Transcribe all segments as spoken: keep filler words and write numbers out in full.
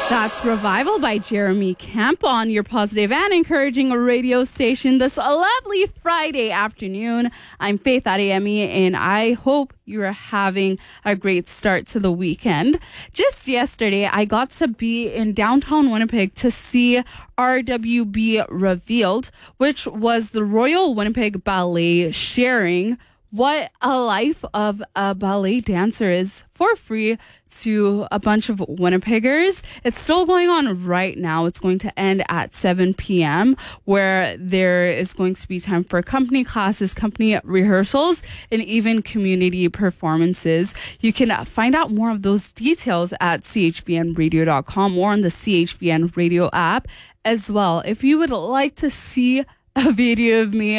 That's Revival by Jeremy Camp on your positive and encouraging radio station this lovely Friday afternoon. I'm Faith Adeyemi, and I hope you're having a great start to the weekend. Just yesterday, I got to be in downtown Winnipeg to see R W B Revealed, which was the Royal Winnipeg Ballet sharing what a life of a ballet dancer is for free to a bunch of Winnipeggers. It's still going on right now. It's going to end at seven p.m. where there is going to be time for company classes, company rehearsals, and even community performances. You can find out more of those details at c h v n radio dot com or on the C H V N Radio app as well. If you would like to see a video of me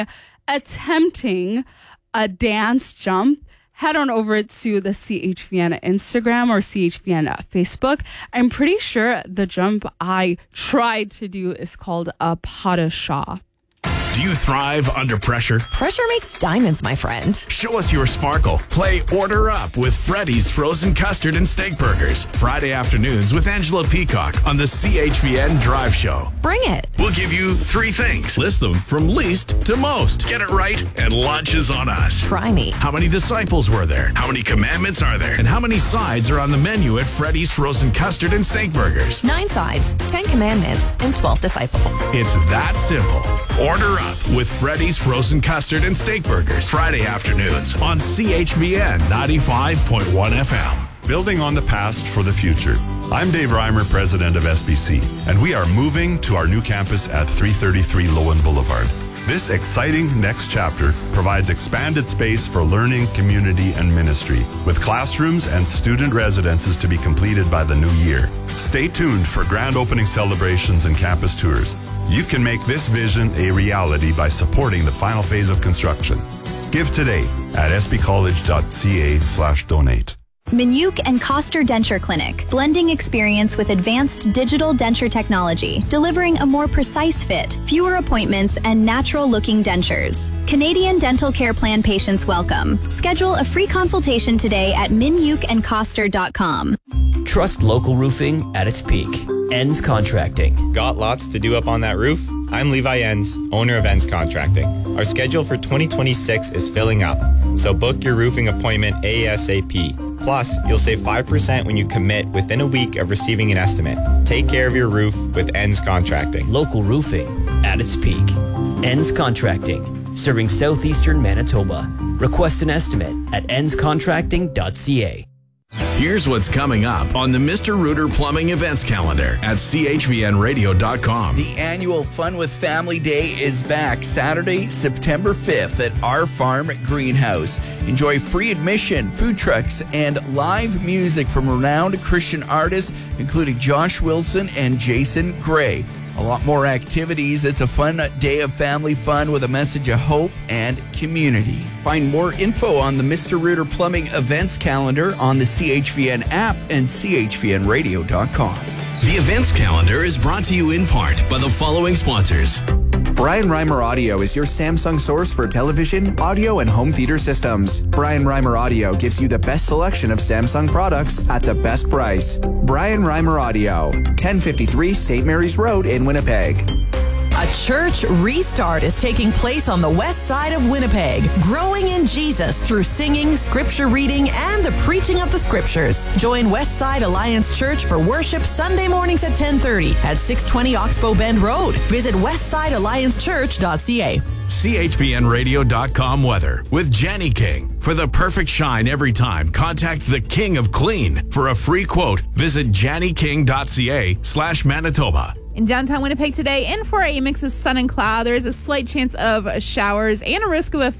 attempting a dance jump, head on over to the C H V N Instagram or C H V N Facebook. I'm pretty sure the jump I tried to do is called a pas de chat. Do you thrive under pressure? Pressure makes diamonds, my friend. Show us your sparkle. Play Order Up with Freddy's Frozen Custard and Steak Burgers. Friday afternoons with Angela Peacock on the C H V N Drive Show. Bring it. We'll give you three things. List them from least to most. Get it right, and lunch is on us. Try me. How many disciples were there? How many commandments are there? And how many sides are on the menu at Freddy's Frozen Custard and Steak Burgers? Nine sides, ten commandments, and twelve disciples. It's that simple. Order Up with Freddy's Frozen Custard and Steak Burgers. Friday afternoons on C H V N ninety-five point one F M. Building on the past for the future. I'm Dave Reimer, president of S B C, and we are moving to our new campus at three thirty-three Lowen Boulevard. This exciting next chapter provides expanded space for learning, community, and ministry, with classrooms and student residences to be completed by the new year. Stay tuned for grand opening celebrations and campus tours. You can make this vision a reality by supporting the final phase of construction. Give today at s b college dot c a slash donate. Minuk and Coster Denture Clinic, blending experience with advanced digital denture technology, delivering a more precise fit, fewer appointments, and natural-looking dentures. Canadian Dental Care Plan patients welcome. Schedule a free consultation today at minuk and coster dot com. Trust local roofing at its peak. Enns Contracting. Got lots to do up on that roof? I'm Levi Enns, owner of Enns Contracting. Our schedule for twenty twenty-six is filling up, so book your roofing appointment ASAP. Plus, you'll save five percent when you commit within a week of receiving an estimate. Take care of your roof with Enns Contracting. Local roofing at its peak. Enns Contracting, serving southeastern Manitoba. Request an estimate at enns contracting dot c a. Here's what's coming up on the Mister Rooter Plumbing events calendar at c h v n radio dot com. The annual Fun with Family Day is back Saturday, September fifth at Our Farm Greenhouse. Enjoy free admission, food trucks, and live music from renowned Christian artists, including Josh Wilson and Jason Gray. A lot more activities. It's a fun day of family fun with a message of hope and community. Find more info on the Mister Rooter Plumbing events calendar on the C H V N app and c h v n radio dot com. The events calendar is brought to you in part by the following sponsors. Brian Reimer Audio is your Samsung source for television, audio, and home theater systems. Brian Reimer Audio gives you the best selection of Samsung products at the best price. Brian Reimer Audio, ten fifty-three Saint Mary's Road in Winnipeg. A church restart is taking place on the west side of Winnipeg, growing in Jesus through singing, scripture reading, and the preaching of the scriptures. Join Westside Alliance Church for worship Sunday mornings at ten thirty at six twenty Oxbow Bend Road. Visit westside alliance church dot c a. c h v n radio dot com weather with Jenny King. For the perfect shine every time, contact the King of Clean. For a free quote, visit janny king dot c a slash Manitoba. In downtown Winnipeg today, in for a mix of sun and cloud, there is a slight chance of showers and a risk of a